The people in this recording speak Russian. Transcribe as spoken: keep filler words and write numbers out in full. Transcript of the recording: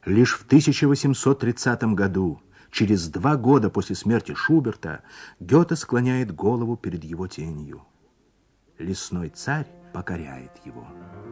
Лишь в тысяча восемьсот тридцатом году, через два года после смерти Шуберта, Гёте склоняет голову перед его тенью. Лесной царь покоряет его.